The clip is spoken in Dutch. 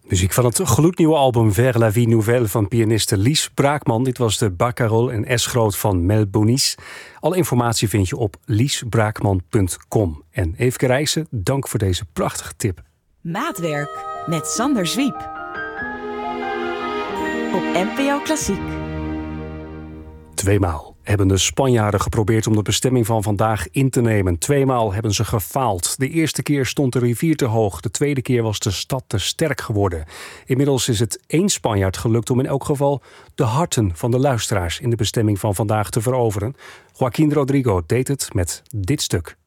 Muziek van het gloednieuwe album Vers la vie nouvelle van pianiste Lies Braakman. Dit was de Barcarolle en S-groot van Mel Bonis. Alle informatie vind je op liesbraakman.com. En Eefke Rijssen, dank voor deze prachtige tip. Maatwerk met Sander Zwiep. Op NPO Klassiek. 2 maal hebben de Spanjaarden geprobeerd om de bestemming van vandaag in te nemen. 2 maal hebben ze gefaald. De eerste keer stond de rivier te hoog. De tweede keer was de stad te sterk geworden. Inmiddels is het 1 Spanjaard gelukt om in elk geval de harten van de luisteraars in de bestemming van vandaag te veroveren. Joaquín Rodrigo deed het met dit stuk.